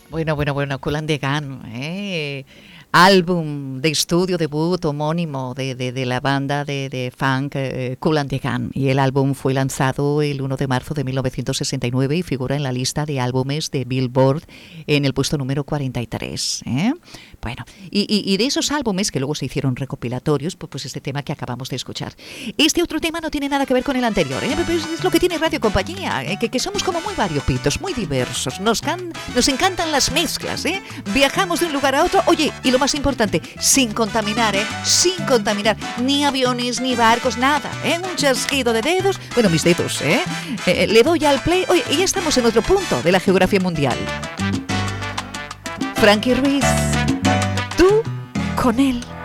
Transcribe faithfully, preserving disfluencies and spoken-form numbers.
Bueno, bueno, bueno, Kool and the Gang, ¿eh? Álbum de estudio debut homónimo de, de, de la banda de, de funk eh, Kool and the Gang. Y el álbum fue lanzado el uno de marzo de mil novecientos sesenta y nueve y figura en la lista de álbumes de Billboard en el puesto número cuarenta y tres. ¿eh? Bueno, y, y, y de esos álbumes que luego se hicieron recopilatorios, pues, pues este tema que acabamos de escuchar. Este otro tema no tiene nada que ver con el anterior, ¿eh? Pues es lo que tiene Radio Compañía, ¿eh? que, que somos como muy variopitos, muy diversos. Nos, can, nos encantan las mezclas, ¿eh? Viajamos de un lugar a otro, oye, y lo más importante, sin contaminar, ¿eh? Sin contaminar, ni aviones, ni barcos, nada, ¿eh? Un chasquido de dedos, bueno, mis dedos, ¿eh? eh le doy al play, oye, y ya estamos en otro punto de la geografía mundial. Frankie Ruiz, tú con él.